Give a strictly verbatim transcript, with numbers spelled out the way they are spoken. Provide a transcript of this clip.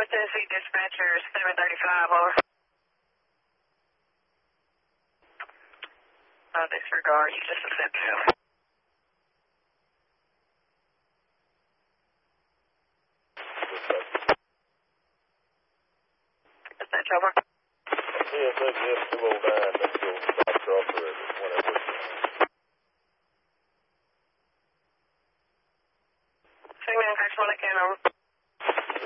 West Tennessee Dispatcher seven thirty-five, over. Uh, disregard, you just accepted him. Dispatch, over. Yes, that's yes, two oh nine, let's go stop crosser at whatever. Signal, Crash one again, over.